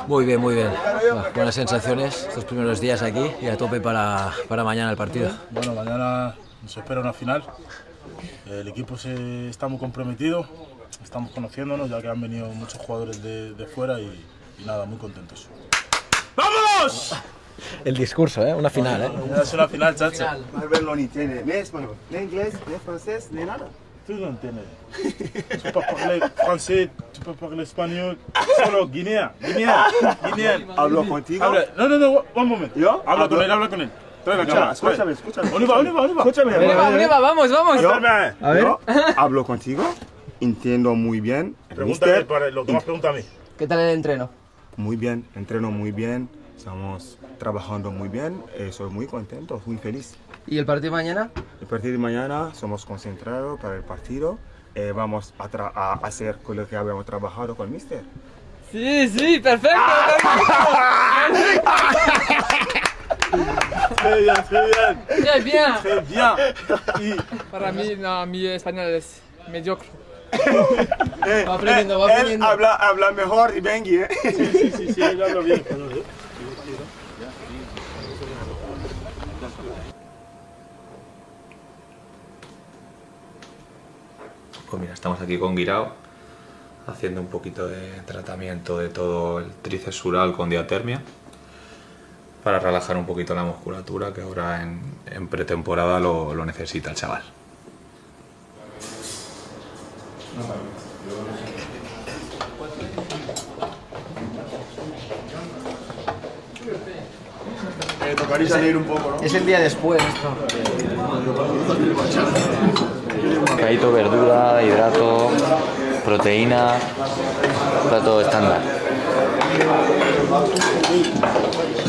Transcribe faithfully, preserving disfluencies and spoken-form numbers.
Muy bien, muy bien. Bueno, buenas sensaciones estos primeros días aquí y a tope para, para mañana el partido. Bueno, mañana nos espera una final. El equipo se, está muy comprometido, estamos conociéndonos ya que han venido muchos jugadores de, de fuera y, y nada, muy contentos. ¡Vamos! El discurso, ¿eh? Una final, ¿eh? Es una final, chacha. Marvel no ni tiene ni español, ni inglés, ni francés, ni nada. Tú no entiendes. Tu peux parler français, tu peux parler español. Solo guinéen, guinéen, guinéen. Hablo contigo. Habla, no, no, no, un momento. ¿Yo? Habla Hablo- con él, habla con él. Trae la Escucha, cámara. escúchame, escúchame. Oliva, Oliva, Oliva. Escúchame. Oliva, Oliva, vamos, vamos. Yo, Espérame. A ver. yo hablo contigo, entiendo muy bien. Pregúntame Mister, para lo que más pregunta a mí. ¿Qué tal el entreno? muy bien, entreno muy bien, estamos trabajando muy bien, eh, soy muy contento, muy feliz. ¿Y el partido mañana? A partir de mañana somos concentrados para el partido, eh, vamos a, tra- a hacer con lo que habíamos trabajado con Mister. Sí, sí, perfecto. Très bien, très bien. Très bien. Très bien. Y Para mí, no, mi español es mediocre. Eh, Va aprendiendo, eh, va él aprendiendo. habla, habla mejor y Bengi, ¿eh? sí, sí, sí, él habla bien español, ¿eh? Pues mira, estamos aquí con Guirao haciendo un poquito de tratamiento de todo el tríceps sural con diatermia para relajar un poquito la musculatura que ahora en, en pretemporada lo, lo necesita el chaval. Eh, tocaría salir un poco, ¿no? Es el día después esto. Bocadito, verdura, hidrato, proteína, plato estándar.